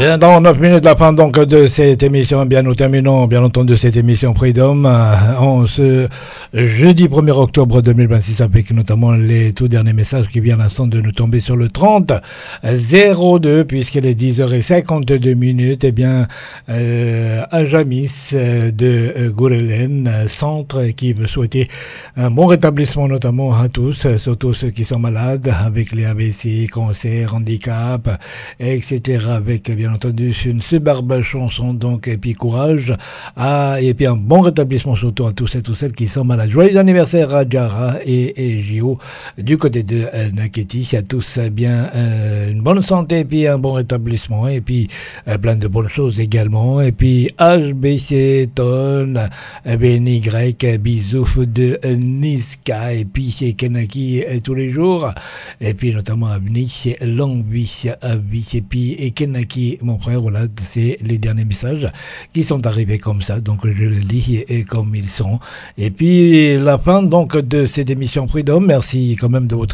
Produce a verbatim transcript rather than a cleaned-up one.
Bien, dans neuf minutes, la fin donc de cette émission, bien nous terminons bien entendu cette émission Freedom en ce jeudi premier octobre deux mille vingt-six avec notamment les tout derniers messages qui viennent à l'instant de nous tomber sur le trente zéro deux puisqu'il est dix heures cinquante-deux minutes. Et bien euh, Ajamis de Gourelen Centre qui veut souhaiter un bon rétablissement notamment à tous, surtout ceux qui sont malades avec les A V C, cancer, handicap, et cetera. Avec bien entendu une superbe chanson donc et puis courage à, et puis un bon rétablissement surtout à tous et toutes celles qui sont malades. Joyeux anniversaire à Jara et, et Gio du côté de euh, Naketi. À tous bien euh, une bonne santé et puis un bon rétablissement et puis euh, plein de bonnes choses également. Et puis H B C Ton Ben Y bisous de euh, Niska et puis c'est Kenaki euh, tous les jours et puis notamment Abni c'est Langvis Abis et puis et Kenaki mon frère. Voilà, c'est les derniers messages qui sont arrivés comme ça, donc je les lis et, et comme ils sont. Et puis la fin donc de cette émission Freedom. Merci quand même de votre